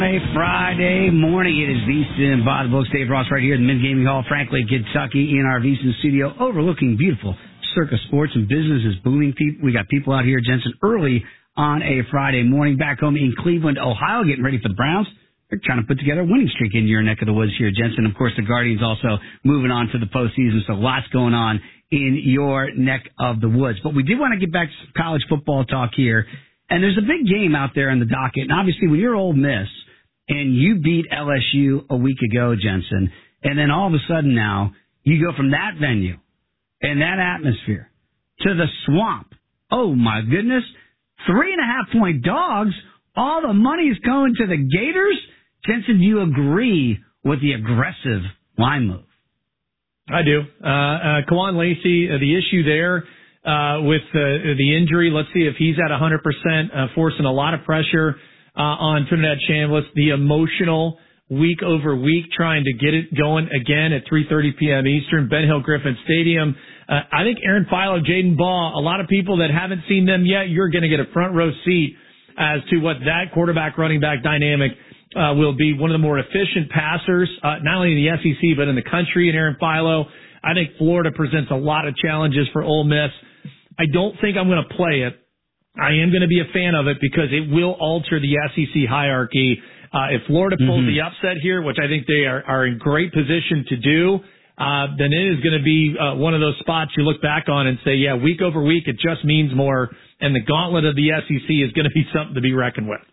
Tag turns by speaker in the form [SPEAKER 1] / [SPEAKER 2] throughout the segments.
[SPEAKER 1] Hey, Friday morning. It is Beeston by the Books. Dave Ross right here at the Mid Gaming Hall, Franklin, Kentucky, in our Beeston studio, overlooking beautiful Circus Sports and business is booming. We got people out here, Jensen, early on a Friday morning. Back home in Cleveland, Ohio, getting ready for the Browns. They're trying to put together a winning streak in your neck of the woods here, Jensen. Of course, the Guardians also moving on to the postseason, so lots going on in your neck of the woods. But we did want to get back to some college football talk here. And there's a big game out there in the docket. And obviously, when you're Ole Miss, and you beat LSU a week ago, Jensen, and then all of a sudden now you go from that venue and that atmosphere to the Swamp. Oh, my goodness. 3.5-point dogs. All the money is going to the Gators. Jensen, do you agree with the aggressive line move?
[SPEAKER 2] I do. Kawan Lacey, the issue there with the injury, let's see if he's at 100%, forcing a lot of pressure on Trinidad Chambliss, the emotional week over week trying to get it going again at 3:30 p.m. Eastern, Ben Hill Griffin Stadium. I think Aaron Philo, Jaden Baugh, a lot of people that haven't seen them yet, you're going to get a front row seat as to what that quarterback running back dynamic will be. One of the more efficient passers, not only in the SEC but in the country, in Aaron Philo. I think Florida presents a lot of challenges for Ole Miss. I don't think I'm going to play it. I am going to be a fan of it because it will alter the SEC hierarchy. If Florida pulls the upset here, which I think they are in great position to do, then it is going to be one of those spots you look back on and say, yeah, week over week, it just means more. And the gauntlet of the SEC is going to be something to be reckoned with.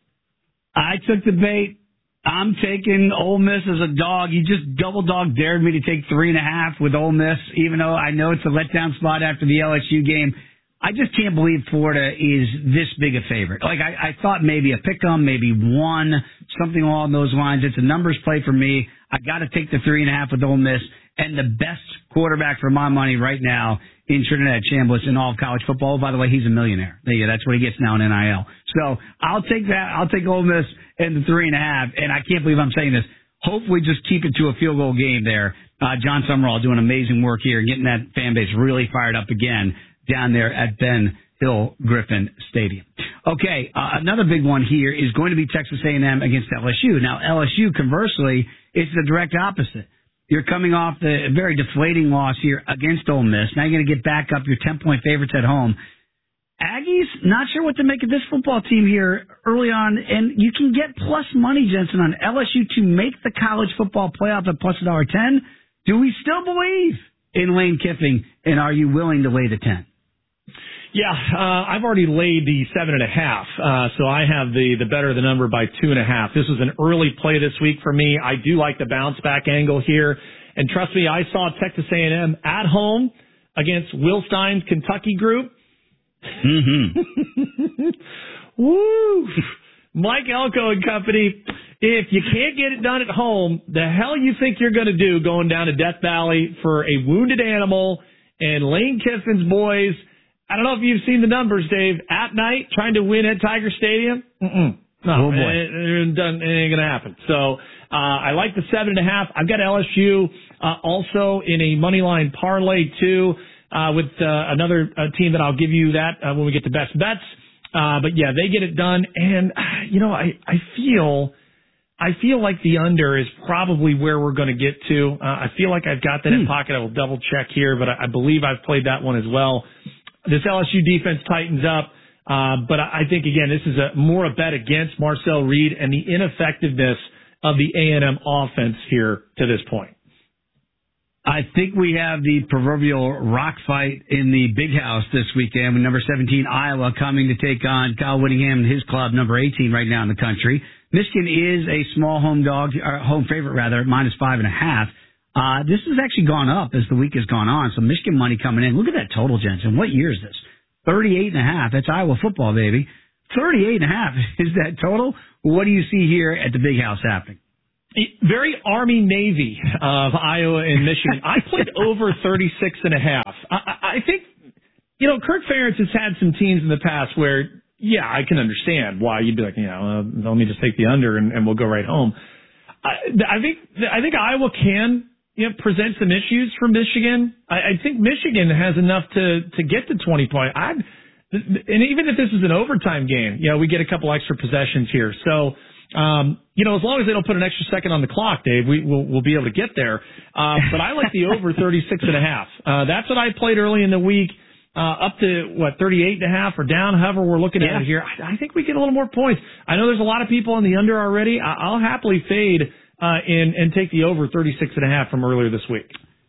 [SPEAKER 1] I took the bait. I'm taking Ole Miss as a dog. You just double dog dared me to take 3.5 with Ole Miss, even though I know it's a letdown spot after the LSU game. I just can't believe Florida is this big a favorite. Like, I thought maybe a pick-em, maybe one, something along those lines. It's a numbers play for me. I got to take the 3.5 with Ole Miss. And the best quarterback for my money right now in Trinidad Chambliss in all of college football. By the way, he's a millionaire. Yeah, that's what he gets now in NIL. So I'll take that. I'll take Ole Miss and the 3.5. And I can't believe I'm saying this. Hopefully just keep it to a field goal game there. John Summerall doing amazing work here, getting that fan base really fired up again down there at Ben Hill Griffin Stadium. Okay, another big one here is going to be Texas A&M against LSU. Now, LSU, conversely, it's the direct opposite. You're coming off the very deflating loss here against Ole Miss. Now you're going to get back up your 10-point favorites at home. Aggies, not sure what to make of this football team here early on, and you can get plus money, Jensen, on LSU to make the college football playoff at plus $1.10. Do we still believe in Lane Kiffin, and are you willing to lay the 10?
[SPEAKER 2] Yeah, I've already laid the 7.5, so I have the better of the number by 2.5. This was an early play this week for me. I do like the bounce back angle here, and trust me, I saw Texas A&M at home against Will Stein's Kentucky group. Woo! Mike Elko and company. If you can't get it done at home, the hell you think you're going to do going down to Death Valley for a wounded animal and Lane Kiffin's boys? I don't know if you've seen the numbers, Dave. At night, trying to win at Tiger Stadium? No,
[SPEAKER 1] oh boy.
[SPEAKER 2] It ain't going to happen. So I like the 7.5. I've got LSU also in a money line parlay too with another team that I'll give you that when we get to best bets. But yeah, they get it done. And you know, I feel like the under is probably where we're going to get to. I feel like I've got that in pocket. I will double check here, but I believe I've played that one as well. This LSU defense tightens up, but I think, again, this is more a bet against Marcel Reed and the ineffectiveness of the A&M offense here to this point.
[SPEAKER 1] I think we have the proverbial rock fight in the big house this weekend with number 17, Iowa, coming to take on Kyle Whittingham and his club, number 18 right now in the country. Michigan is a small home favorite, rather, minus 5.5. This has actually gone up as the week has gone on. So Michigan money coming in. Look at that total, Jensen. What year is this? 38.5. That's Iowa football, baby. 38.5 is that total. What do you see here at the big house happening?
[SPEAKER 2] Very Army-Navy of Iowa and Michigan. I played over 36.5. I think, you know, Kirk Ferentz has had some teams in the past where, yeah, I can understand why you'd be like, you know, let me just take the under and we'll go right home. I think Iowa can, you know, present some issues for Michigan. I think Michigan has enough to get to 20 points. And even if this is an overtime game, you know, we get a couple extra possessions here. So As long as they don't put an extra second on the clock, Dave, we'll be able to get there. But I like the over 36.5. That's what I played early in the week. Up to 38.5 or down, however we're looking at it here. I think we get a little more points. I know there's a lot of people on the under already. I'll happily fade and take the over 36.5 from earlier this week.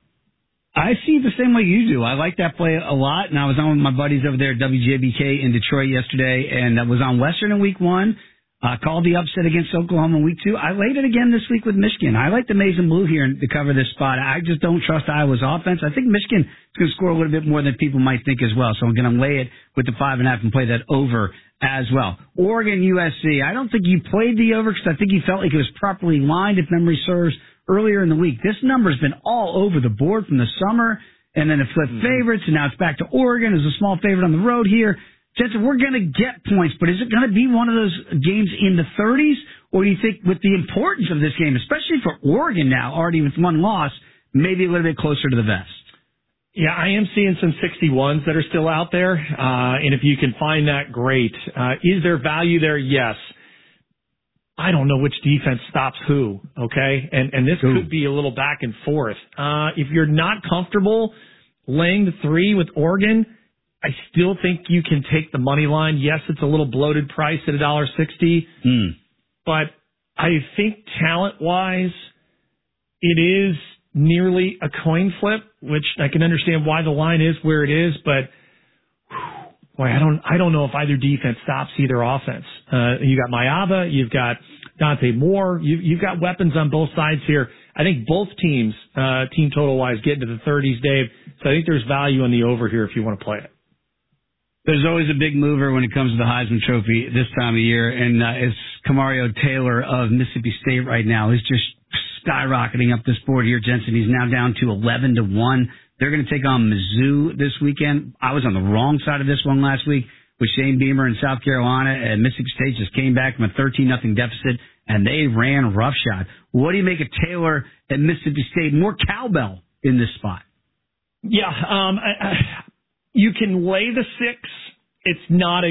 [SPEAKER 1] I see it the same way you do. I like that play a lot, and I was on with my buddies over there at WJBK in Detroit yesterday, and I was on Western in week 1. Called the upset against Oklahoma in week 2. I laid it again this week with Michigan. I like the Maize and Blue here to cover this spot. I just don't trust Iowa's offense. I think Michigan is going to score a little bit more than people might think as well. So I'm going to lay it with the 5.5 and play that over as well. Oregon, USC. I don't think you played the over because I think you felt like it was properly lined, if memory serves, earlier in the week. This number's been all over the board from the summer, and then it flipped favorites, and now it's back to Oregon as a small favorite on the road here. Jensen, we're going to get points, but is it going to be one of those games in the 30s? Or do you think with the importance of this game, especially for Oregon now, already with one loss, maybe a little bit closer to the vest?
[SPEAKER 2] Yeah, I am seeing some 61s that are still out there. And if you can find that, great. Is there value there? Yes. I don't know which defense stops who, okay? And this could be a little back and forth. If you're not comfortable laying the 3 with Oregon, I still think you can take the money line. Yes, it's a little bloated price at $1.60, but I think talent-wise, it is nearly a coin flip, which I can understand why the line is where it is, but boy, I don't know if either defense stops either offense. You got Mayava, you've got Dante Moore, you've got weapons on both sides here. I think both teams, team total-wise, get into the 30s, Dave, so I think there's value on the over here if you want to play it.
[SPEAKER 1] There's always a big mover when it comes to the Heisman Trophy this time of year, and it's Kamario Taylor of Mississippi State right now. He's just skyrocketing up this board here, Jensen. He's now down to 11-1. They're going to take on Mizzou this weekend. I was on the wrong side of this one last week with Shane Beamer in South Carolina, and Mississippi State just came back from a 13-0 deficit, and they ran roughshod. What do you make of Taylor at Mississippi State? More cowbell in this spot.
[SPEAKER 2] Yeah, you can lay the 6. It's not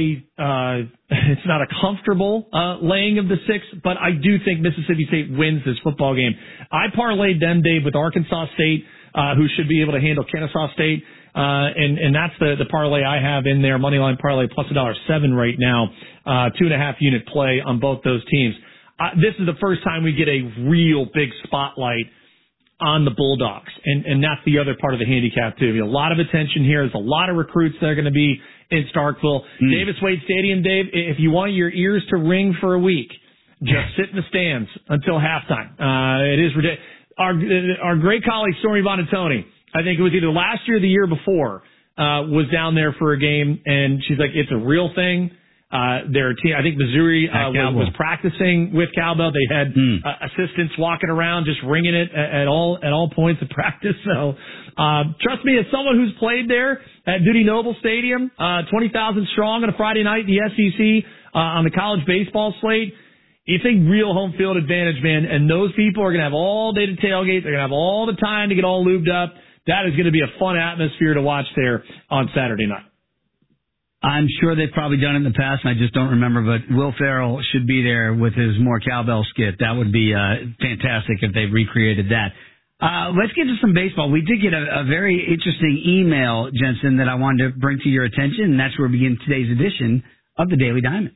[SPEAKER 2] a comfortable laying of the 6, but I do think Mississippi State wins this football game. I parlayed them, Dave, with Arkansas State, who should be able to handle Kennesaw State, and that's the parlay I have in there. Moneyline parlay plus $1.07 right now, 2.5 unit play on both those teams. This is the first time we get a real big spotlight on the Bulldogs, and that's the other part of the handicap too. A lot of attention here. There's a lot of recruits that are going to be in Starkville. Davis Wade Stadium, Dave, if you want your ears to ring for a week, just sit in the stands until halftime. It is ridiculous. Our great colleague Stormy Bonatoni, I think it was either last year or the year before, was down there for a game, and she's like, it's a real thing. Their team, I think Missouri was practicing with cowbell. They had assistants walking around just ringing it at all points of practice. So trust me, as someone who's played there at Dudy Noble Stadium, 20,000 strong on a Friday night, the SEC on the college baseball slate, you think real home field advantage, man, and those people are going to have all day to tailgate. They're going to have all the time to get all lubed up. That is going to be a fun atmosphere to watch there on Saturday night.
[SPEAKER 1] I'm sure they've probably done it in the past, and I just don't remember, but Will Ferrell should be there with his more cowbell skit. That would be fantastic if they recreated that. Let's get to some baseball. We did get a very interesting email, Jensen, that I wanted to bring to your attention, and that's where we begin today's edition of the Daily Diamond.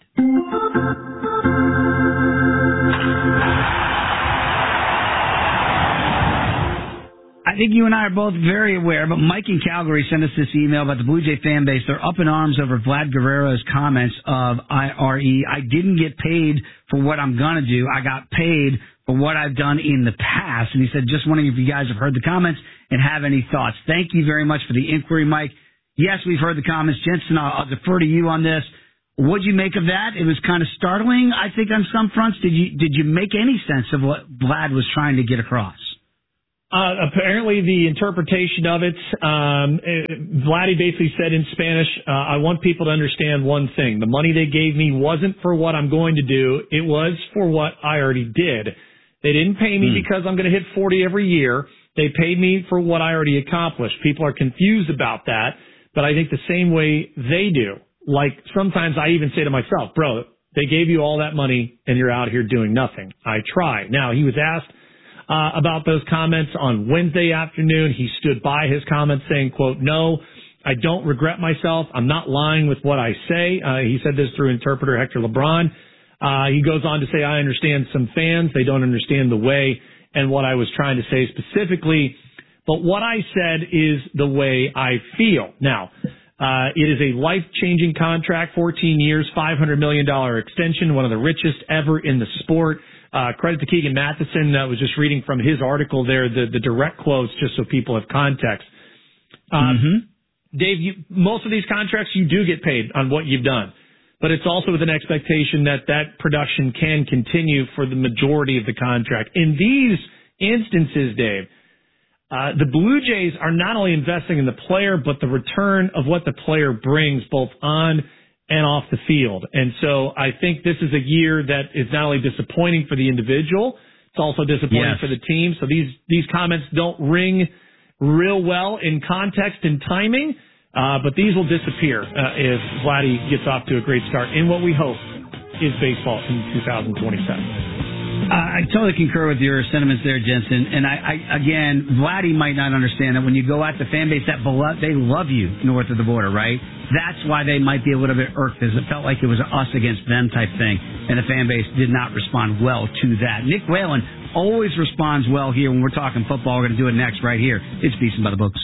[SPEAKER 1] I think you and I are both very aware, but Mike in Calgary sent us this email about the Blue Jay fan base. They're up in arms over Vlad Guerrero's comments of IRE. I didn't get paid for what I'm going to do. I got paid for what I've done in the past. And he said, just wondering if you guys have heard the comments and have any thoughts. Thank you very much for the inquiry, Mike. Yes, we've heard the comments. Jensen, I'll defer to you on this. What'd you make of that? It was kind of startling, I think, on some fronts. Did you make any sense of what Vlad was trying to get across?
[SPEAKER 2] Apparently the interpretation of it, Vladdy basically said in Spanish, I want people to understand one thing. The money they gave me wasn't for what I'm going to do. It was for what I already did. They didn't pay me because I'm going to hit 40 every year. They paid me for what I already accomplished. People are confused about that, but I think the same way they do. Like sometimes I even say to myself, bro, They gave you all that money, and you're out here doing nothing. I try. Now, he was asked about those comments on Wednesday afternoon. He stood by his comments saying, quote, "No, I don't regret myself. I'm not lying with what I say." He said this through interpreter Hector LeBron. He goes on to say, "I understand some fans. They don't understand the way and what I was trying to say specifically. But what I said is the way I feel." Now, it is a life-changing contract, 14 years, $500 million extension, one of the richest ever in the sport. Credit to Keegan Matheson. I was just reading from his article there, the direct quotes, just so people have context. Dave, most of these contracts, you do get paid on what you've done. But it's also with an expectation that that production can continue for the majority of the contract. In these instances, Dave, the Blue Jays are not only investing in the player, but the return of what the player brings both on and off the field. And so I think this is a year that is not only disappointing for the individual, it's also disappointing for the team. So these comments don't ring real well in context and timing, but these will disappear if Vladdy gets off to a great start in what we hope is baseball in 2027.
[SPEAKER 1] I totally concur with your sentiments there, Jensen. And again, Vladdy might not understand that when you go at the fan base, they love you north of the border, right? That's why they might be a little bit irked, because it felt like it was an us against them type thing, and the fan base did not respond well to that. Nick Whalen always responds well here when we're talking football. We're going to do it next right here. It's Beason by the Books.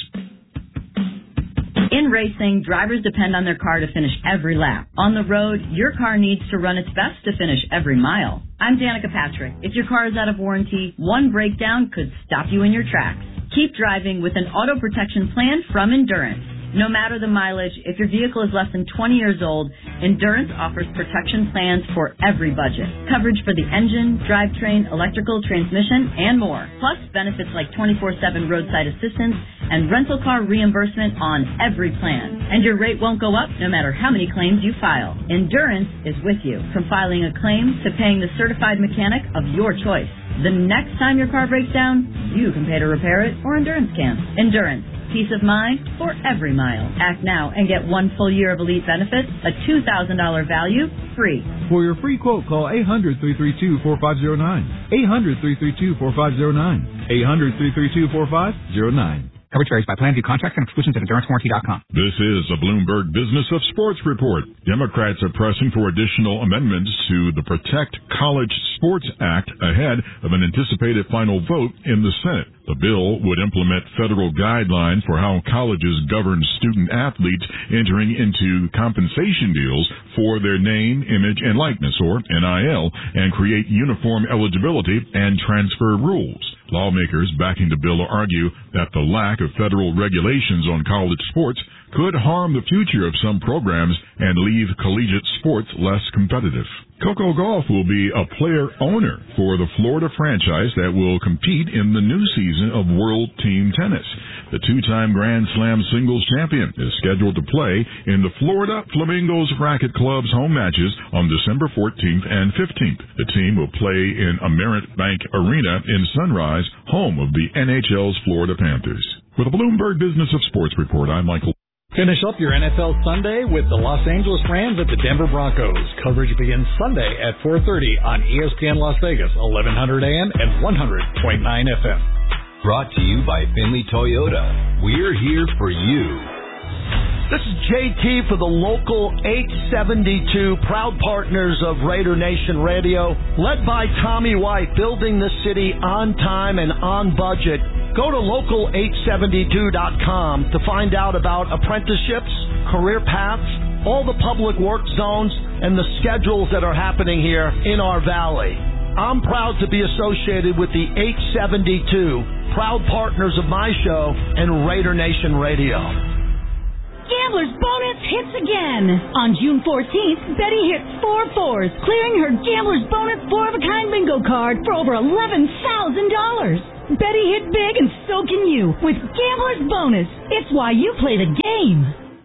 [SPEAKER 3] In racing, drivers depend on their car to finish every lap. On the road, your car needs to run its best to finish every mile. I'm Danica Patrick. If your car is out of warranty, one breakdown could stop you in your tracks. Keep driving with an auto protection plan from Endurance. No matter the mileage, if your vehicle is less than 20 years old, Endurance offers protection plans for every budget. Coverage for the engine, drivetrain, electrical, transmission, and more. Plus benefits like 24/7 roadside assistance and rental car reimbursement on every plan. And your rate won't go up no matter how many claims you file. Endurance is with you, from filing a claim to paying the certified mechanic of your choice. The next time your car breaks down, you can pay to repair it, or Endurance can. Endurance. Peace of mind for every mile. Act now and get 1 full year of elite benefits, a $2,000 value, free.
[SPEAKER 4] For your free quote, call 800-332-4509. 800-332-4509. 800-332-4509.
[SPEAKER 5] Coverage varies by plan. View contracts and exclusions at EnduranceWarranty.com.
[SPEAKER 6] This is a Bloomberg Business of Sports report. Democrats are pressing for additional amendments to the Protect College Sports Act ahead of an anticipated final vote in the Senate. The bill would implement federal guidelines for how colleges govern student athletes entering into compensation deals for their name, image, and likeness, or NIL, and create uniform eligibility and transfer rules. Lawmakers backing the bill argue that the lack of federal regulations on college sports could harm the future of some programs and leave collegiate sports less competitive. Coco Gauff will be a player owner for the Florida franchise that will compete in the new season of World Team Tennis. The two-time Grand Slam singles champion is scheduled to play in the Florida Flamingos Racket Club's home matches on December 14th and 15th. The team will play in Amerant Bank Arena in Sunrise, home of the NHL's Florida Panthers. With a Bloomberg Business of Sports report, I'm Michael.
[SPEAKER 7] Finish up your NFL Sunday with the Los Angeles Rams at the Denver Broncos. Coverage begins Sunday at 4:30 on ESPN Las Vegas, 1100 AM and 100.9 FM.
[SPEAKER 8] Brought to you by Finley Toyota. We're here for you.
[SPEAKER 9] This is JT for the local 872, proud partners of Raider Nation Radio, led by Tommy White, building the city on time and on budget. Go to local872.com to find out about apprenticeships, career paths, all the public work zones, and the schedules that are happening here in our valley. I'm proud to be associated with the 872, proud partners of my show and Raider Nation Radio.
[SPEAKER 10] Gambler's Bonus hits again. On June 14th, Betty hit 4 4s, clearing her Gambler's Bonus 4-of-a-kind bingo card for over $11,000. Betty hit big, and so can you with Gambler's Bonus. It's why you play the game.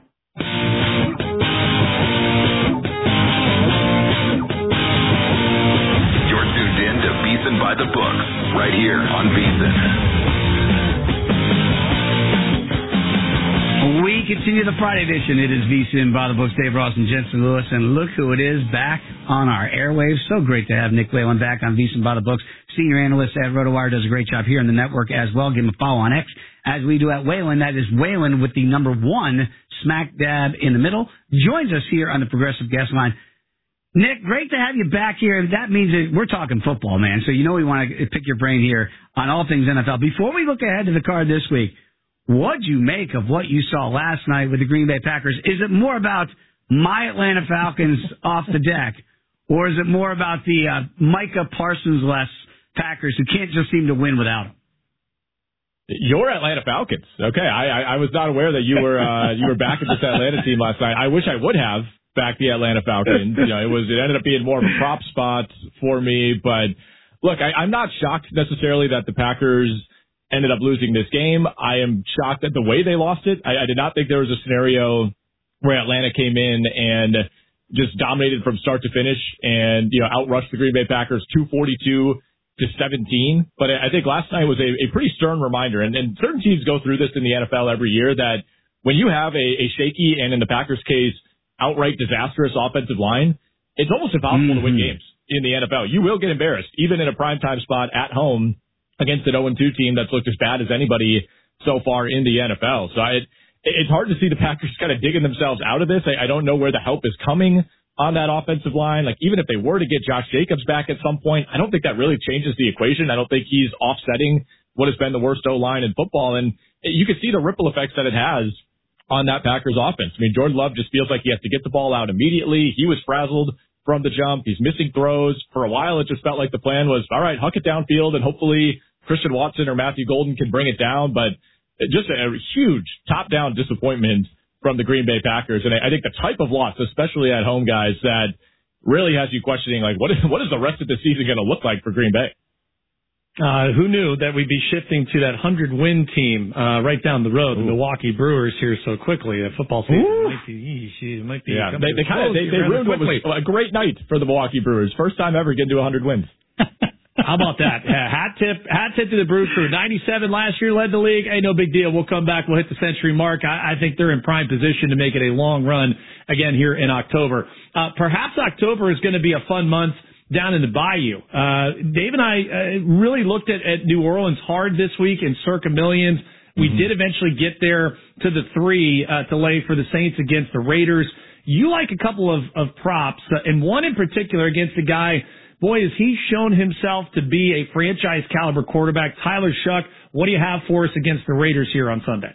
[SPEAKER 8] You're tuned in to Beason by the Books, right here on Beason.
[SPEAKER 1] Week we continue the Friday edition. It is VSiN by the books. Dave Ross and Jensen Lewis, and look who it is back on our airwaves. So great to have Nick Whalen back on VSiN by the books. Senior analyst at RotoWire, does a great job here in the network as well. Give him a follow on X, as we do at Whalen. That is Whalen with the number 1 smack dab in the middle. Joins us here on the Progressive Guest Line. Nick, great to have you back here. That means that we're talking football, man. So you know we want to pick your brain here on all things NFL. Before we look ahead to the card this week, what'd you make of what you saw last night with the Green Bay Packers? Is it more about my Atlanta Falcons off the deck, or is it more about the Micah Parsons-less Packers who can't just seem to win without him?
[SPEAKER 11] Your Atlanta Falcons. Okay, I was not aware that you were back at this Atlanta team last night. I wish I would have back the Atlanta Falcons. You know, it ended up being more of a prop spot for me. But look, I'm not shocked necessarily that the Packers ended up losing this game. I am shocked at the way they lost it. I did not think there was a scenario where Atlanta came in and just dominated from start to finish and, you know, outrushed the Green Bay Packers 242-17. But I think last night was a pretty stern reminder, and certain teams go through this in the NFL every year, that when you have a shaky and, in the Packers' case, outright disastrous offensive line, it's almost impossible to win games in the NFL. You will get embarrassed, even in a primetime spot at home against an 0-2 team that's looked as bad as anybody so far in the NFL. So it's hard to see the Packers kind of digging themselves out of this. I don't know where the help is coming on that offensive line. Like, even if they were to get Josh Jacobs back at some point, I don't think that really changes the equation. I don't think he's offsetting what has been the worst O-line in football. And you can see the ripple effects that it has on that Packers offense. I mean, Jordan Love just feels like he has to get the ball out immediately. He was frazzled from the jump. He's missing throws. For a while, it just felt like the plan was, all right, huck it downfield, and hopefully Christian Watson or Matthew Golden can bring it down. But just a huge top-down disappointment from the Green Bay Packers. And I think the type of loss, especially at home, guys, that really has you questioning, like, what is the rest of the season going to look like for Green Bay?
[SPEAKER 2] Who knew that we'd be shifting to that 100-win team right down the road, the Milwaukee Brewers, here so quickly. The football season might be.
[SPEAKER 11] Yeah, they ruined what was a great night for the Milwaukee Brewers. First time ever getting to 100 wins.
[SPEAKER 2] How about that? Hat tip to the Brew Crew. 97 last year, led the league. Hey, no big deal. We'll come back. We'll hit the century mark. I think they're in prime position to make it a long run again here in October. Perhaps October is going to be a fun month down in the Bayou. Dave and I really looked at New Orleans hard this week in circa millions. We did eventually get there to the 3 to lay for the Saints against the Raiders. You like a couple of props, and one in particular against a guy. Boy, has he shown himself to be a franchise-caliber quarterback. Tyler Shuck, what do you have for us against the Raiders here on Sunday?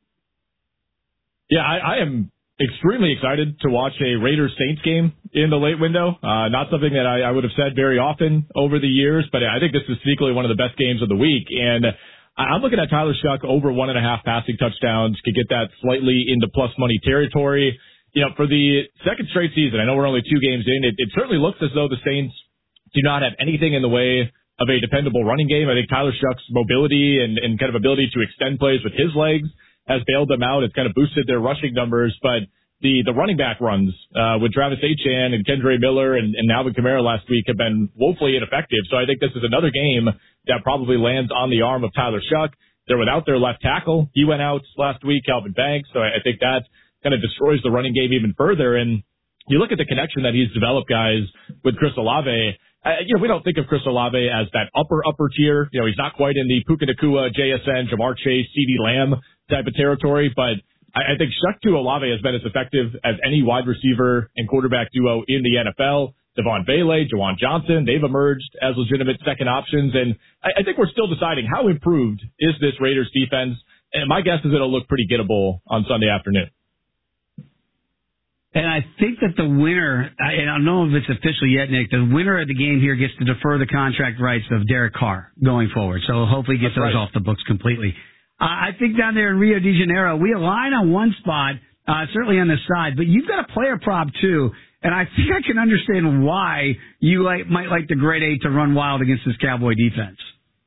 [SPEAKER 11] Yeah, I am extremely excited to watch a Raiders-Saints game in the late window. Not something that I would have said very often over the years, but I think this is sneakily one of the best games of the week. And I'm looking at Tyler Shuck over 1.5 passing touchdowns, could get that slightly into plus money territory. You know, for the second straight season, I know we're only 2 games in, it certainly looks as though the Saints do not have anything in the way of a dependable running game. I think Tyler Shuck's mobility and kind of ability to extend plays with his legs has bailed them out. It's kind of boosted their rushing numbers, but the running back runs with Travis Etienne and Kendre Miller and Alvin Kamara last week have been woefully ineffective. So I think this is another game that probably lands on the arm of Tyler Shuck. They're without their left tackle. He went out last week, Calvin Banks. So I think that kind of destroys the running game even further. And you look at the connection that he's developed, guys, with Chris Olave. We don't think of Chris Olave as that upper tier. You know, he's not quite in the Puka Nacua, JSN, Jamar Chase, CeeDee Lamb type of territory, but I think Shuck to Olave has been as effective as any wide receiver and quarterback duo in the NFL. Devon Bailey, Jawan Johnson, they've emerged as legitimate second options, and I think we're still deciding how improved is this Raiders defense, and my guess is it'll look pretty gettable on Sunday afternoon.
[SPEAKER 1] And I think that the winner, and I don't know if it's official yet, Nick, the winner of the game here gets to defer the contract rights of Derek Carr going forward. So hopefully get those off the books completely. I think down there in Rio de Janeiro, we align on one spot, certainly on the side, but you've got a player prop too. And I think I can understand why you might like the grade 8 to run wild against this Cowboy defense.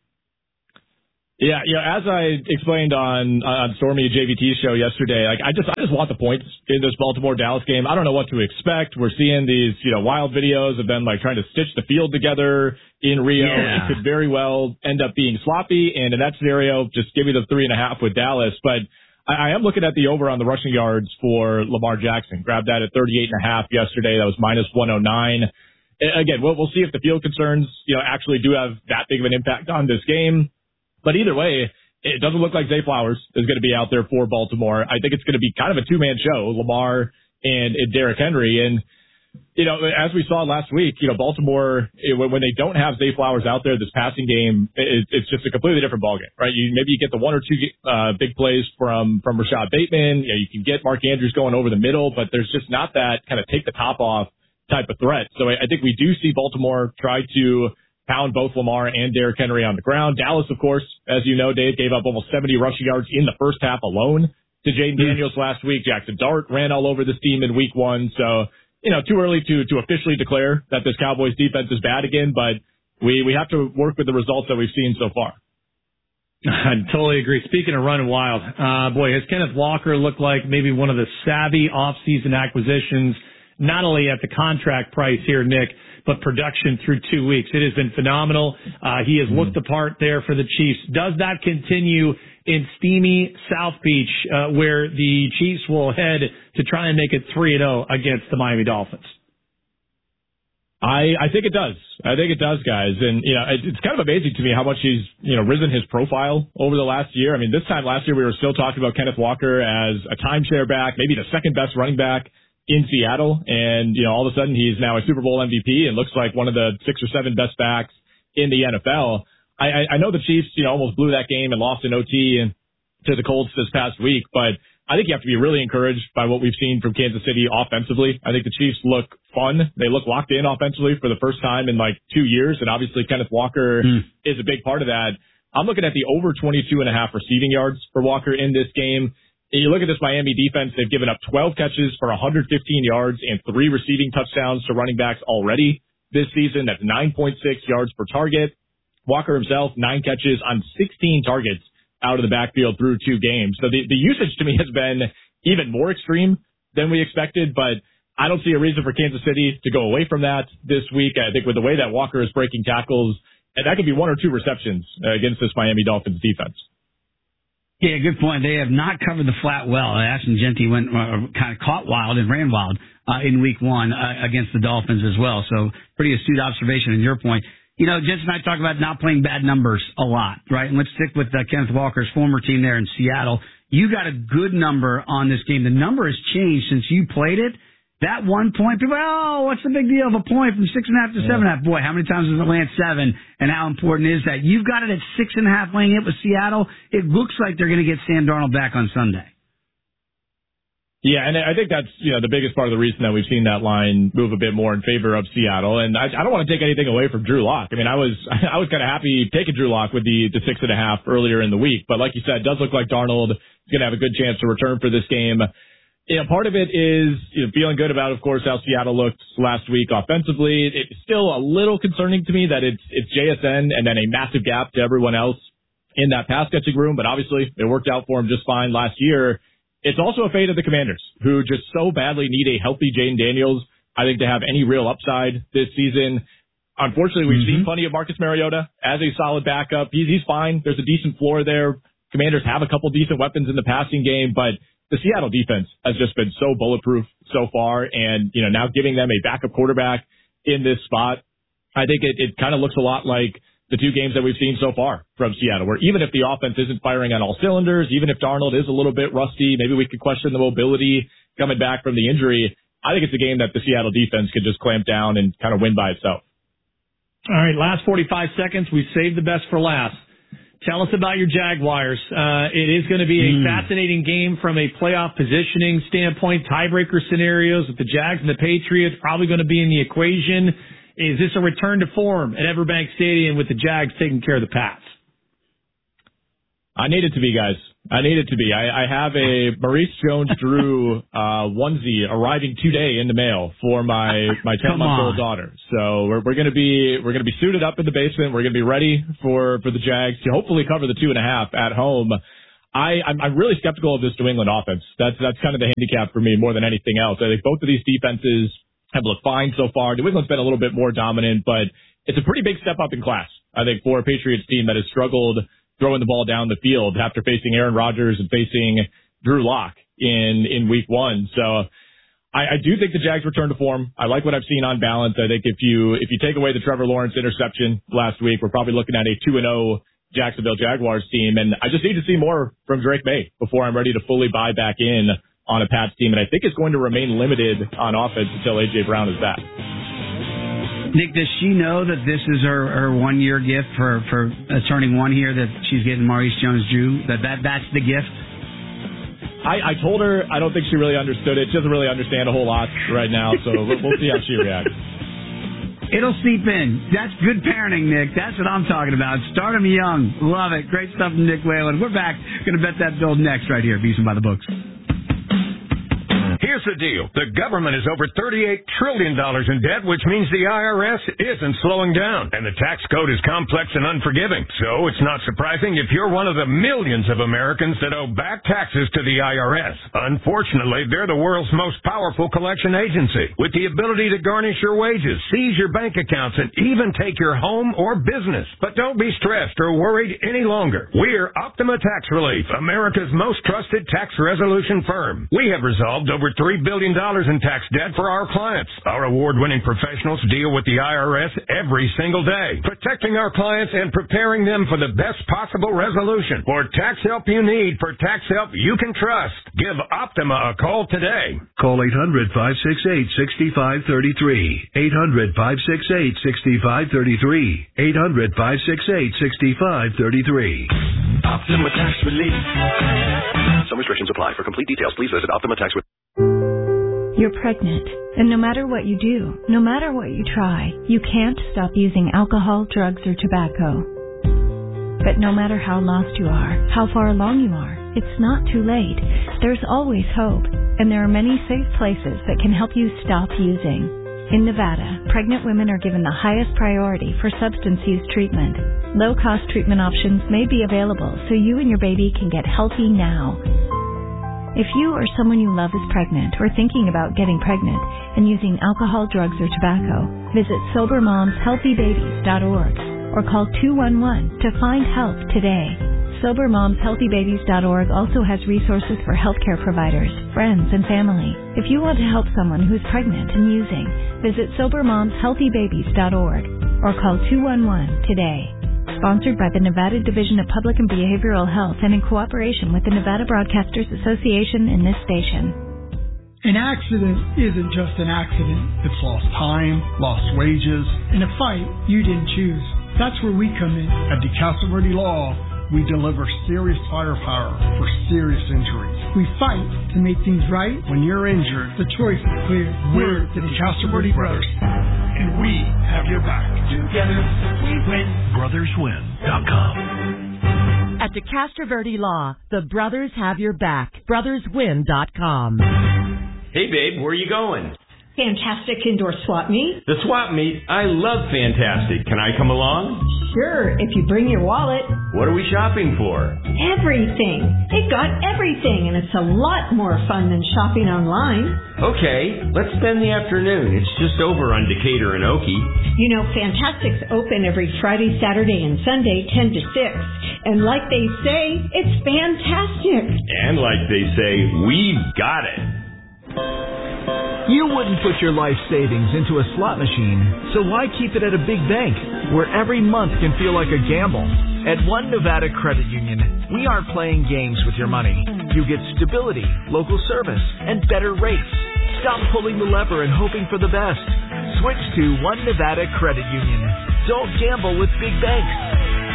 [SPEAKER 11] Yeah, as I explained on Stormy and JVT's show yesterday, like I just want the points in this Baltimore-Dallas game. I don't know what to expect. We're seeing these, wild videos of them like trying to stitch the field together in Rio. Yeah. It could very well end up being sloppy, and in that scenario, just give me the 3.5 with Dallas. But I am looking at the over on the rushing yards for Lamar Jackson. Grabbed that at 38.5 yesterday. That was minus 109. Again, we'll see if the field concerns, actually do have that big of an impact on this game. But either way, it doesn't look like Zay Flowers is going to be out there for Baltimore. I think it's going to be kind of a two-man show, Lamar and Derrick Henry. And, as we saw last week, Baltimore, when they don't have Zay Flowers out there, this passing game, it's just a completely different ballgame, right? Maybe you get the one or two big plays from Rashad Bateman. You can get Mark Andrews going over the middle, but there's just not that kind of take the top off type of threat. So I think we do see Baltimore try to pound both Lamar and Derrick Henry on the ground. Dallas, of course, as you know, Dave, gave up almost 70 rushing yards in the first half alone to Jaden Daniels last week. Jackson Dart ran all over this team in week 1. So, too early to officially declare that this Cowboys defense is bad again, but we have to work with the results that we've seen so far.
[SPEAKER 2] I totally agree. Speaking of running wild, has Kenneth Walker looked like maybe one of the savvy offseason acquisitions, not only at the contract price here, Nick, but production through 2 weeks. It has been phenomenal. He has looked the part there for the Chiefs. Does that continue in steamy South Beach, where the Chiefs will head to try and make it 3-0 against the Miami Dolphins?
[SPEAKER 11] I think it does. I think it does, guys. And, it's kind of amazing to me how much he's, risen his profile over the last year. I mean, this time last year, we were still talking about Kenneth Walker as a timeshare back, maybe the second best running back in Seattle. And, all of a sudden he's now a Super Bowl MVP and looks like one of the 6 or 7 best backs in the NFL. I know the Chiefs, almost blew that game and lost in OT and to the Colts this past week, but I think you have to be really encouraged by what we've seen from Kansas City offensively. I think the Chiefs look fun. They look locked in offensively for the first time in 2 years, and obviously Kenneth Walker is a big part of that. I'm looking at the over 22.5 receiving yards for Walker in this game. And you look at this Miami defense, they've given up 12 catches for 115 yards and 3 receiving touchdowns to running backs already this season. That's 9.6 yards per target. Walker himself, 9 catches on 16 targets out of the backfield through 2 games. So the usage to me has been even more extreme than we expected, but I don't see a reason for Kansas City to go away from that this week. I think with the way that Walker is breaking tackles, and that could be 1 or 2 receptions against this Miami Dolphins defense.
[SPEAKER 1] Yeah, good point. They have not covered the flat well. Ashton Jeanty went kind of caught wild and ran wild in week 1 against the Dolphins as well. So pretty astute observation on your point. Jensen and I talk about not playing bad numbers a lot, right? And let's stick with Kenneth Walker's former team there in Seattle. You got a good number on this game. The number has changed since you played it. That 1 point, people, what's the big deal of a point from 6.5 to 7.5? Boy, how many times does it land 7? And how important is that? You've got it at 6.5 laying it with Seattle. It looks like they're going to get Sam Darnold back on Sunday.
[SPEAKER 11] Yeah, and I think that's, the biggest part of the reason that we've seen that line move a bit more in favor of Seattle. And I don't want to take anything away from Drew Lock. I mean, I was kind of happy taking Drew Lock with the 6.5 earlier in the week. But like you said, it does look like Darnold is going to have a good chance to return for this game. Part of it is feeling good about, of course, how Seattle looked last week offensively. It's still a little concerning to me that it's JSN and then a massive gap to everyone else in that pass catching room. But obviously, it worked out for him just fine last year. It's also a fate of the Commanders, who just so badly need a healthy Jaden Daniels, I think, to have any real upside this season. Unfortunately, we've seen plenty of Marcus Mariota as a solid backup. He's fine. There's a decent floor there. Commanders have a couple decent weapons in the passing game, but the Seattle defense has just been so bulletproof so far. And, now giving them a backup quarterback in this spot, I think it kind of looks a lot like the 2 games that we've seen so far from Seattle, where even if the offense isn't firing on all cylinders, even if Darnold is a little bit rusty, maybe we could question the mobility coming back from the injury. I think it's a game that the Seattle defense could just clamp down and kind of win by itself.
[SPEAKER 2] All right, last 45 seconds. We saved the best for last. Tell us about your Jaguars. It is going to be a fascinating game from a playoff positioning standpoint. Tiebreaker scenarios with the Jags and the Patriots probably going to be in the equation. Is this a return to form at Everbank Stadium with the Jags taking care of the Pats?
[SPEAKER 11] I need it to be, guys. I need it to be. I have a Maurice Jones-Drew onesie arriving today in the mail for my 10-month-old daughter. So we're going to be suited up in the basement. We're going to be ready for the Jags to hopefully cover the 2.5 at home. I'm really skeptical of this New England offense. That's kind of the handicap for me more than anything else. I think both of these defenses have looked fine so far. New England's been a little bit more dominant, but it's a pretty big step up in class, I think, for a Patriots team that has struggled throwing the ball down the field after facing Aaron Rodgers and facing Drew Lock in week 1. So I do think the Jags return to form. I like what I've seen on balance. I think if you take away the Trevor Lawrence interception last week, we're probably looking at a 2-0 Jacksonville Jaguars team. And I just need to see more from Drake May before I'm ready to fully buy back in on a Pats team. And I think it's going to remain limited on offense until A.J. Brown is back.
[SPEAKER 1] Nick, does she know that this is her 1-year gift for turning 1 here, that she's getting Maurice Jones-Drew, that's the gift?
[SPEAKER 11] I told her. I don't think she really understood it. She doesn't really understand a whole lot right now, so we'll see how she reacts.
[SPEAKER 1] It'll seep in. That's good parenting, Nick. That's what I'm talking about. Start them young. Love it. Great stuff from Nick Whalen. We're back. Going to bet that bill next right here. Beason by the Books.
[SPEAKER 12] Here's the deal. The government is over $38 trillion in debt, which means the IRS isn't slowing down. And the tax code is complex and unforgiving. So it's not surprising if you're one of the millions of Americans that owe back taxes to the IRS. Unfortunately, they're the world's most powerful collection agency, with the ability to garnish your wages, seize your bank accounts, and even take your home or business. But don't be stressed or worried any longer. We're Optima Tax Relief, America's most trusted tax resolution firm. We have resolved over $3 billion in tax debt for our clients. Our award-winning professionals deal with the IRS every single day, protecting our clients and preparing them for the best possible resolution. For tax help you need, for tax help you can trust, give Optima a call today.
[SPEAKER 13] Call 800-568-6533. 800-568-6533. 800-568-6533.
[SPEAKER 14] Optima Tax Relief. Some restrictions apply. For complete details, please visit Optima Tax Relief.
[SPEAKER 15] You're pregnant, and no matter what you do, no matter what you try, you can't stop using alcohol, drugs, or tobacco. But no matter how lost you are, how far along you are, it's not too late. There's always hope, and there are many safe places that can help you stop using. In Nevada, pregnant women are given the highest priority for substance use treatment. Low-cost treatment options may be available so you and your baby can get healthy now. If you or someone you love is pregnant or thinking about getting pregnant and using alcohol, drugs, or tobacco, visit SoberMomsHealthyBabies.org or call 211 to find help today. SoberMomsHealthyBabies.org also has resources for healthcare providers, friends, and family. If you want to help someone who's pregnant and using, visit SoberMomsHealthyBabies.org or call 211 today. Sponsored by the Nevada Division of Public and Behavioral Health and in cooperation with the Nevada Broadcasters Association in this station.
[SPEAKER 16] An accident isn't just an accident. It's lost time, lost wages, and a fight you didn't choose. That's where we come in. At DeCastro Verde Law, we deliver serious firepower for serious injuries. We fight to make things right. When you're injured, the choice is clear. We're the DeCastro Verde Brothers, and we have your back. Together, we win.
[SPEAKER 17] BrothersWin.com. At DeCastro Verde Law, the brothers have your back. BrothersWin.com.
[SPEAKER 18] Hey, babe, where are you going?
[SPEAKER 19] Fantastic indoor swap meet.
[SPEAKER 18] The swap meet? I love Fantastic. Can I come along?
[SPEAKER 19] Sure, if you bring your wallet.
[SPEAKER 18] What are we shopping for?
[SPEAKER 19] Everything. They've got everything, and it's a lot more fun than shopping online.
[SPEAKER 18] Okay, let's spend the afternoon. It's just over on Decatur and Okie.
[SPEAKER 19] You know, Fantastic's open every Friday, Saturday, and Sunday, 10 to 6. And like they say, it's fantastic.
[SPEAKER 18] And like they say, we've got it.
[SPEAKER 20] You wouldn't put your life savings into a slot machine, so why keep it at a big bank where every month can feel like a gamble? At One Nevada Credit Union, we aren't playing games with your money. You get stability, local service, and better rates. Stop pulling the lever and hoping for the best. Switch to One Nevada Credit Union. Don't gamble with big banks.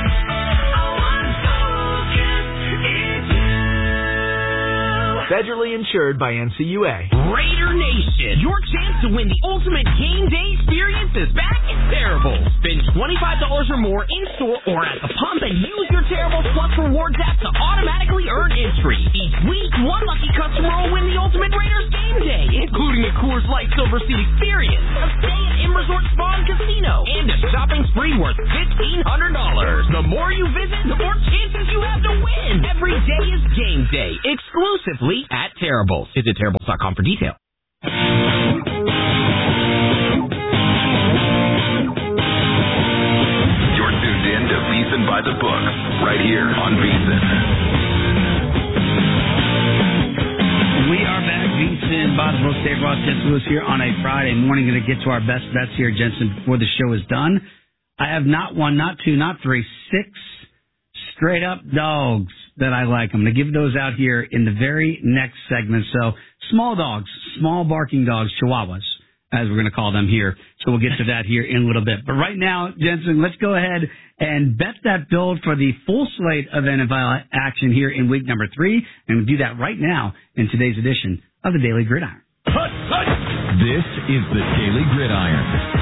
[SPEAKER 20] Federally insured by NCUA.
[SPEAKER 21] Raider Nation, your chance to win the ultimate game day experience is back at Terrible. Spend $25 or more in-store or at the pump and use your Terrible Plus Rewards app to automatically earn entry. Each week, one lucky customer will win the ultimate Raiders game day, including a Coors Light Silver Seat experience, a stay at M Resort Spa and Casino, and a shopping spree worth $1,500. The more you visit, the more chances you have to win. Every day is game day, exclusively at Terribles. Visit Terribles.com for details.
[SPEAKER 14] You're tuned in to VEASAN by the Books, right here on VEASAN.
[SPEAKER 1] the books. Dave Ross, Jensen Lewis here on a Friday morning. Going to get to our best bets here, Jensen, before the show is done. I have not one, not two, not three, 6 straight up dogs that I like. I'm going to give those out here in the very next segment. So small dogs, small barking dogs, chihuahuas, as we're going to call them here. So we'll get to that here in a little bit. But right now, Jensen, let's go ahead and bet that build for the full slate of NFL action here in week number 3. And we'll do that right now in today's edition of the Daily Gridiron.
[SPEAKER 13] This is the Daily Gridiron.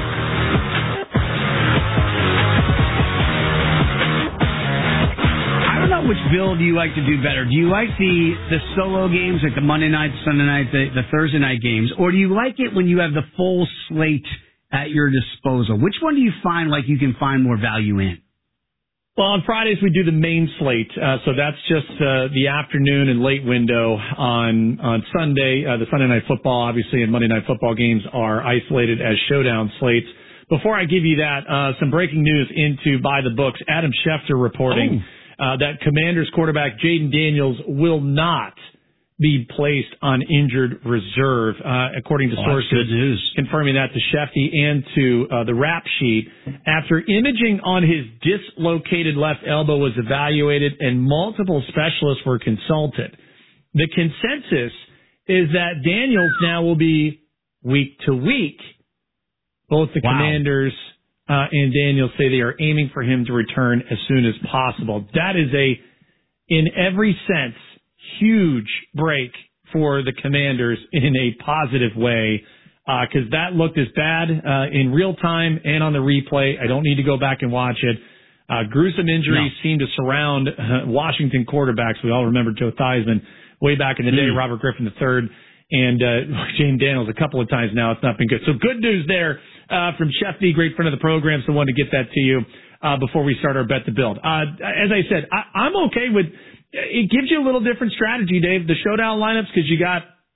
[SPEAKER 1] I don't know which build you like to do better. Do you like the solo games, like the Monday night, Sunday night, the Thursday night games, or do you like it when you have the full slate at your disposal? Which one do you find like you can find more value in?
[SPEAKER 2] Well, on Fridays we do the main slate, so that's just the afternoon and late window. On Sunday, the Sunday night football, obviously, and Monday night football games are isolated as showdown slates. Before I give you that, some breaking news into By the Books. Adam Schefter reporting that Commanders quarterback Jaden Daniels will not be placed on injured reserve, according to sources confirming that to Shefty and to the rap sheet. After imaging on his dislocated left elbow was evaluated and multiple specialists were consulted, the consensus is that Daniels now will be week to week. Both the Commanders and Daniels say they are aiming for him to return as soon as possible. That is in every sense, huge break for the Commanders in a positive way, because that looked as bad in real time and on the replay. I don't need to go back and watch it. Gruesome injuries seem to surround Washington quarterbacks. We all remember Joe Theismann way back in the day, Robert Griffin III, and Jaden Daniels a couple of times now. It's not been good. So good news there from Shefty, great friend of the program, so wanted to get that to you before we start our bet to build. As I said, I'm okay with it. Gives you a little different strategy, Dave, the showdown lineups, because you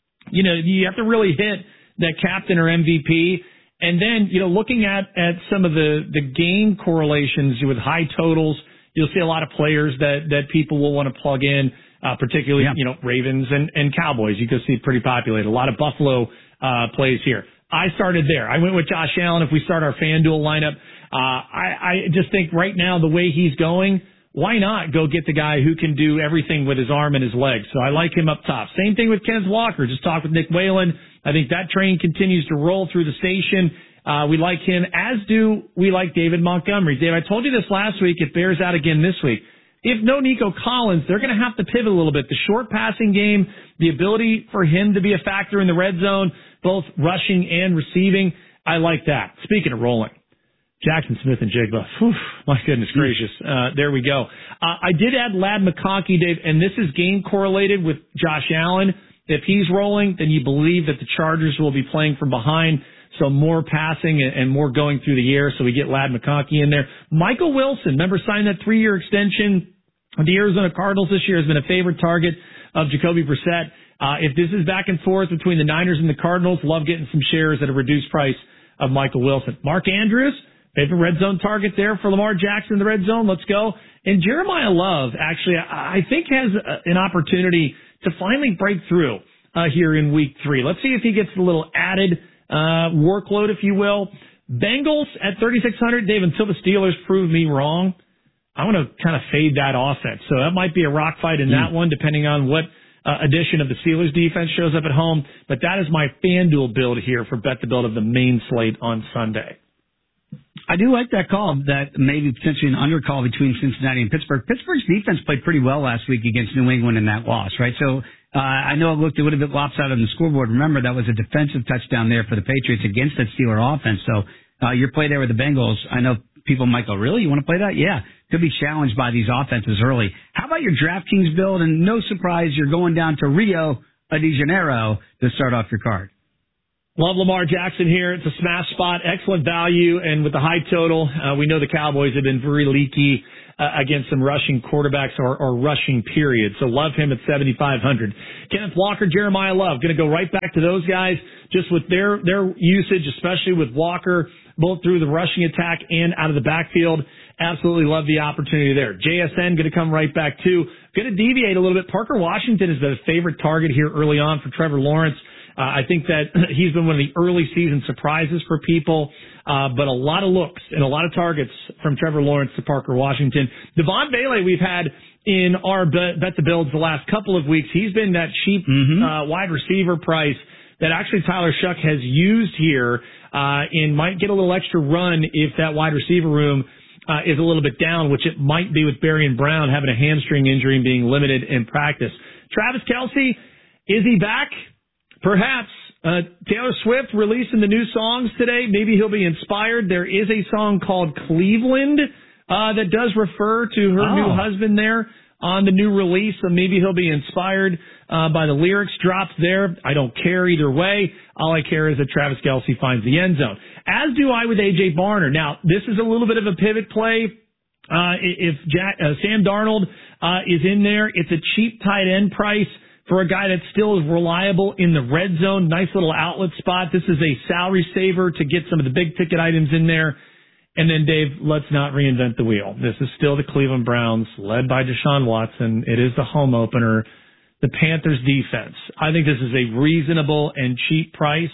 [SPEAKER 2] have to really hit that captain or MVP. And then, looking at some of the game correlations with high totals, you'll see a lot of players that people will want to plug in, particularly, Ravens and Cowboys. You can see pretty populated. A lot of Buffalo plays here. I started there. I went with Josh Allen. If we start our FanDuel lineup, I just think right now the way he's going, why not go get the guy who can do everything with his arm and his legs? So I like him up top. Same thing with Kenneth Walker. Just talked with Nick Whalen. I think that train continues to roll through the station. We like him, as do we like David Montgomery. Dave, I told you this last week. It bears out again this week. If no Nico Collins, they're going to have to pivot a little bit. The short passing game, the ability for him to be a factor in the red zone, both rushing and receiving, I like that. Speaking of rolling, Jackson Smith and Jigba. Whew, my goodness gracious. There we go. I did add Ladd McConkey, Dave, and this is game correlated with Josh Allen. If he's rolling, then you believe that the Chargers will be playing from behind, so more passing and more going through the air, so we get Ladd McConkey in there. Michael Wilson, remember, signed that 3-year extension with the Arizona Cardinals this year, has been a favorite target of Jacoby Brissett. If this is back and forth between the Niners and the Cardinals, love getting some shares at a reduced price of Michael Wilson. Mark Andrews, favorite red zone target there for Lamar Jackson in the red zone. Let's go. And Jeremiah Love, actually, I think has an opportunity to finally break through here in week 3. Let's see if he gets a little added workload, if you will. Bengals at 3,600. Dave, until the Steelers prove me wrong, I want to kind of fade that offense. So that might be a rock fight in that one, depending on what edition of the Steelers defense shows up at home. But that is my FanDuel build here for Bet the Build of the main slate on Sunday.
[SPEAKER 1] I do like that call, that maybe potentially an undercall between Cincinnati and Pittsburgh. Pittsburgh's defense played pretty well last week against New England in that loss, right? So I know it looked a little bit lopsided on the scoreboard. Remember, that was a defensive touchdown there for the Patriots against that Steeler offense. So your play there with the Bengals, I know people might go, really? You want to play that? Yeah. Could be challenged by these offenses early. How about your DraftKings build? And no surprise, you're going down to Rio de Janeiro to start off your card.
[SPEAKER 2] Love Lamar Jackson here. It's a smash spot, excellent value, and with the high total, we know the Cowboys have been very leaky against some rushing quarterbacks or rushing period. So love him at 7,500. Kenneth Walker, Jeremiah Love, going to go right back to those guys just with their usage, especially with Walker, both through the rushing attack and out of the backfield. Absolutely love the opportunity there. JSN going to come right back too. Going to deviate a little bit. Parker Washington has been a favorite target here early on for Trevor Lawrence. I think that he's been one of the early season surprises for people, but a lot of looks and a lot of targets from Trevor Lawrence to Parker Washington. Devon Bailey we've had in our Bet the Builds the last couple of weeks. He's been that cheap wide receiver price that actually Tyler Shuck has used here and might get a little extra run if that wide receiver room is a little bit down, which it might be with Berrien Brown having a hamstring injury and being limited in practice. Travis Kelce, is he back? Perhaps. Taylor Swift releasing the new songs today. Maybe he'll be inspired. There is a song called Cleveland that does refer to her new husband there on the new release, so maybe he'll be inspired by the lyrics dropped there. I don't care either way. All I care is that Travis Kelce finds the end zone. As do I with A.J. Barner. Now, this is a little bit of a pivot play. If Sam Darnold is in there, it's a cheap tight end price for a guy that still is reliable in the red zone. Nice little outlet spot. This is a salary saver to get some of the big ticket items in there. And then, Dave, let's not reinvent the wheel. This is still the Cleveland Browns, led by Deshaun Watson. It is the home opener. The Panthers defense. I think this is a reasonable and cheap price.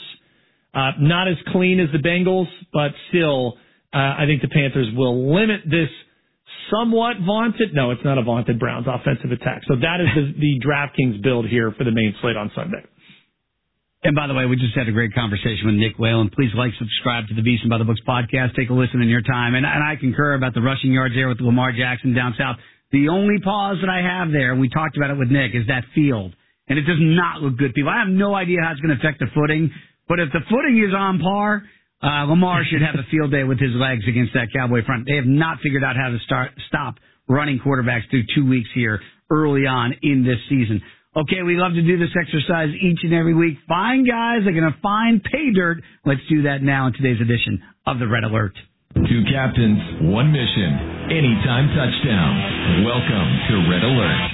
[SPEAKER 2] Not as clean as the Bengals, but still, I think the Panthers will limit this somewhat vaunted. No, it's not a vaunted Browns offensive attack. So that is the DraftKings build here for the main slate on Sunday.
[SPEAKER 1] And by the way, we just had a great conversation with Nick Whalen. Please subscribe to the Beast and by the Books podcast. Take a listen in your time. And I concur about the rushing yards there with Lamar Jackson down south. The only pause that I have there, and we talked about it with Nick, is that field. And it does not look good, people. I have no idea how it's going to affect the footing. But if the footing is on par, Lamar should have a field day with his legs against that Cowboy front. They have not figured out how to stop running quarterbacks through 2 weeks here early on in this season. Okay, we love to do this exercise each and every week. Find guys that are going to find pay dirt. Let's do that now in today's edition of the Red Alert.
[SPEAKER 13] 2 captains, 1 mission. Anytime touchdown. Welcome to Red Alert.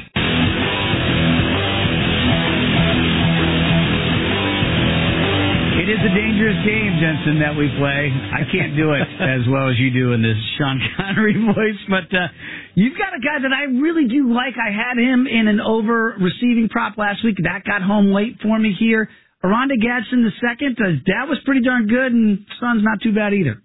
[SPEAKER 1] It is a dangerous game, Jensen, that we play. I can't do it as well as you do in this Sean Connery voice, but you've got a guy that I really do like. I had him in an over receiving prop last week. That got home late for me here. Oronde Gadsden II, that was pretty darn good, and Son's not too bad either.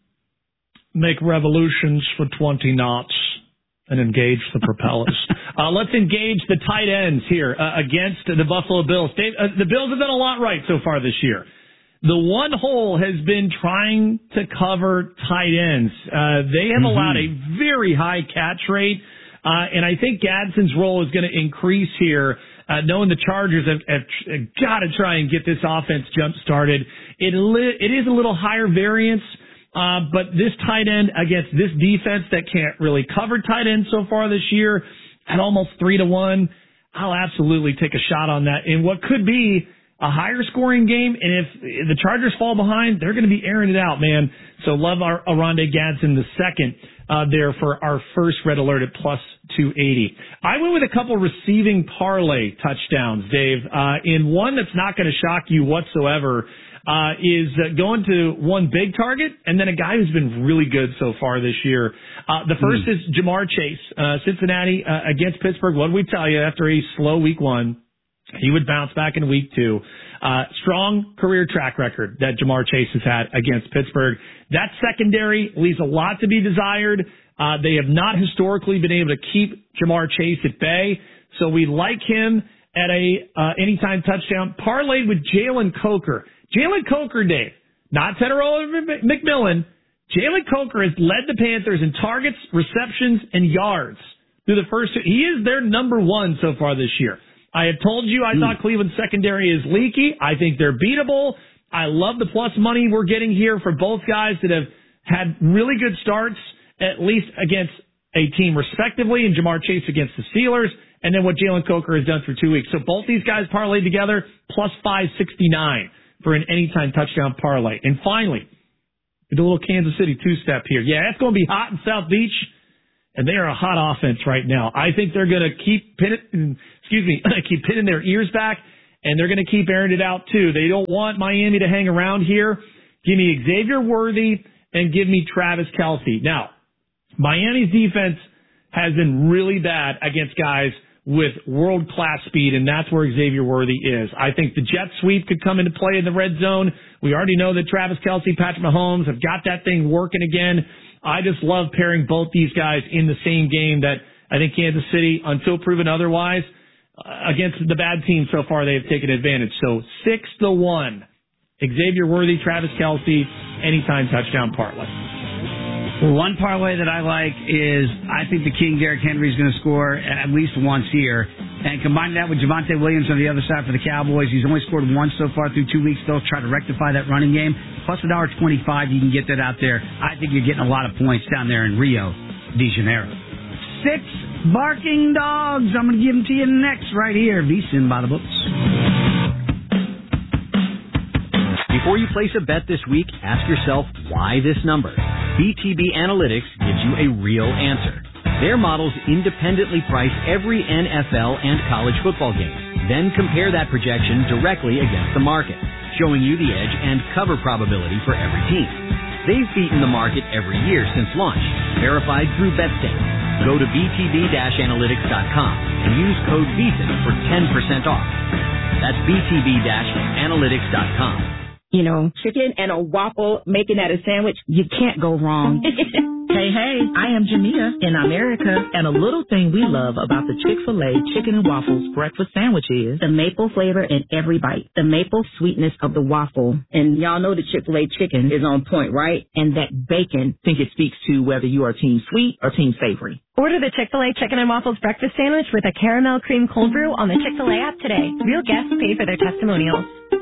[SPEAKER 2] Make revolutions for 20 knots and engage the propellers. Let's engage the tight ends here against the Buffalo Bills. Dave, the Bills have done a lot right so far this year. The one hole has been trying to cover tight ends. They have allowed a very high catch rate, and I think Gadsden's role is going to increase here, knowing the Chargers have got to try and get this offense jump-started. It is a little higher variance, but this tight end against this defense that can't really cover tight ends so far this year at almost 3-1, I'll absolutely take a shot on that in what could be a higher scoring game, and if the Chargers fall behind, they're going to be airing it out, man. So love our Oronde Gadsden II there for our first Red Alert at plus 280. I went with a couple receiving parlay touchdowns, Dave, in one that's not going to shock you whatsoever, is going to one big target and then a guy who's been really good so far this year. The first is Ja'Marr Chase, Cincinnati against Pittsburgh. What did we tell you after a slow week 1? He would bounce back in week 2. Strong career track record that Ja'Marr Chase has had against Pittsburgh. That secondary leaves a lot to be desired. They have not historically been able to keep Ja'Marr Chase at bay, so we like him at a anytime touchdown. Parlayed with Jalen Coker. Jalen Coker, Dave, not Teterola McMillan. Jalen Coker has led the Panthers in targets, receptions, and yards through the first 2. He is their number 1 so far this year. I have told you I thought Cleveland's secondary is leaky. I think they're beatable. I love the plus money we're getting here for both guys that have had really good starts, at least against a team respectively, and Ja'Marr Chase against the Steelers, and then what Jalen Coker has done for 2 weeks. So both these guys parlayed together, plus 569 for an anytime touchdown parlay. And finally, we do a little Kansas City two-step here. Yeah, it's going to be hot in South Beach, and they are a hot offense right now. I think they're going to keep pinning their ears back, and they're going to keep airing it out too. They don't want Miami to hang around here. Give me Xavier Worthy and give me Travis Kelce. Now, Miami's defense has been really bad against guys with world-class speed, and that's where Xavier Worthy is. I think the jet sweep could come into play in the red zone. We already know that Travis Kelce, Patrick Mahomes have got that thing working again. I just love pairing both these guys in the same game that I think Kansas City, until proven otherwise, against the bad team so far, they have taken advantage. So 6-1. Xavier Worthy, Travis Kelce, anytime touchdown parlay.
[SPEAKER 1] Well, one parlay that I like is I think the King Derrick Henry is going to score at least once here. And combine that with Javonte Williams on the other side for the Cowboys. He's only scored once so far through 2 weeks. They'll try to rectify that running game. Plus $1.25, you can get that out there. I think you're getting a lot of points down there in Rio de Janeiro. 6 barking dogs. I'm going to give them to you next right here. VSiN by the books.
[SPEAKER 3] Before you place a bet this week, ask yourself, why this number? BTB Analytics gives you a real answer. Their models independently price every NFL and college football game, then compare that projection directly against the market, showing you the edge and cover probability for every team. They've beaten the market every year since launch, verified through BetStamp. Go to btb-analytics.com and use code VSiN for 10% off. That's btb-analytics.com.
[SPEAKER 22] You know, chicken and a waffle, making that a sandwich, you can't go wrong.
[SPEAKER 23] Hey, I am Jamia in America, and a little thing we love about the Chick-fil-A Chicken and Waffles breakfast sandwich is
[SPEAKER 22] the maple flavor in every bite, the maple sweetness of the waffle. And y'all know the Chick-fil-A chicken is on point, right? And that bacon,
[SPEAKER 23] I think it speaks to whether you are team sweet or team savory.
[SPEAKER 24] Order the Chick-fil-A Chicken and Waffles breakfast sandwich with a caramel cream cold brew on the Chick-fil-A app today. Real guests pay for their testimonials.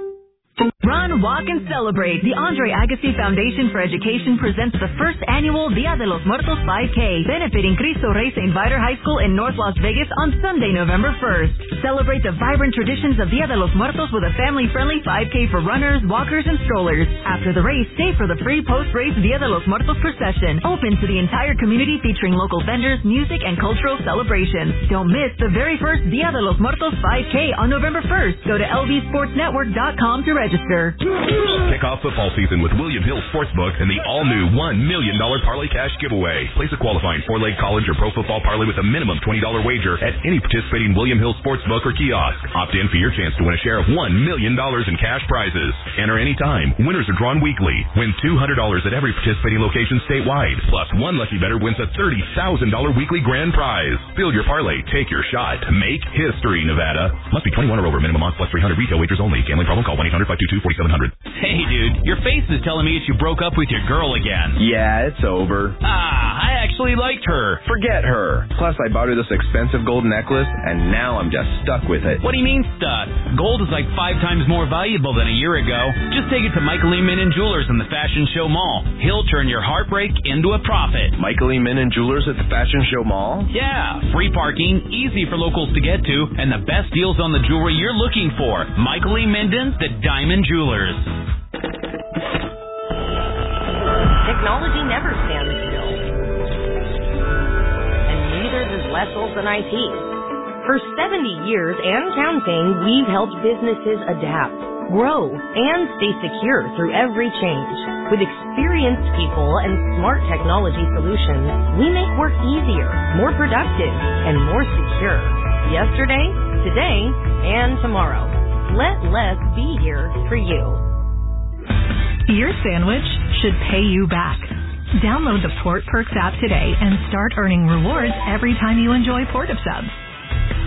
[SPEAKER 25] Run, walk, and celebrate. The Andre Agassi Foundation for Education presents the first annual Dia de los Muertos 5K, benefiting Cristo Rey St. Viator High School in North Las Vegas on Sunday, November 1st. Celebrate the vibrant traditions of Dia de los Muertos with a family-friendly 5K for runners, walkers, and strollers. After the race, stay for the free post-race Dia de los Muertos procession, open to the entire community featuring local vendors, music, and cultural celebrations. Don't miss the very first Dia de los Muertos 5K on November 1st. Go to lvsportsnetwork.com to register.
[SPEAKER 26] Kick off football season with William Hill Sportsbook and the all-new $1 million parlay cash giveaway. Place a qualifying 4-leg college or pro football parlay with a minimum $20 wager at any participating William Hill Sportsbook or kiosk. Opt in for your chance to win a share of $1 million in cash prizes. Enter anytime. Winners are drawn weekly. Win $200 at every participating location statewide. Plus, one lucky bettor wins a $30,000 weekly grand prize. Build your parlay. Take your shot. Make history, Nevada. Must be 21 or over. Minimum odds plus 300. Retail wagers only. Gambling problem? Call 1-800-522-4700.
[SPEAKER 27] Hey, dude, your face is telling me that you broke up with your girl again.
[SPEAKER 28] Yeah, it's over.
[SPEAKER 27] I actually liked her.
[SPEAKER 28] Forget her. Plus, I bought her this expensive gold necklace, and now I'm just stuck with it.
[SPEAKER 27] What do you mean stuck? Gold is like 5 times more valuable than a year ago. Just take it to Michael E. Minnan Jewelers in the Fashion Show Mall. He'll turn your heartbreak into a profit.
[SPEAKER 28] Michael E. Minnan Jewelers at the Fashion Show Mall?
[SPEAKER 27] Yeah, free parking, easy for locals to get to, and the best deals on the jewelry you're looking for. Michael E. Minnan, the Diamond Jewelers.
[SPEAKER 29] Technology never stands still. And neither does less than IT. For 70 years and counting, we've helped businesses adapt, grow, and stay secure through every change. With experienced people and smart technology solutions, we make work easier, more productive, and more secure. Yesterday, today, and tomorrow. Let less be here for you.
[SPEAKER 30] Your sandwich should pay you back. Download the Port Perks app today and start earning rewards every time you enjoy Port of Subs.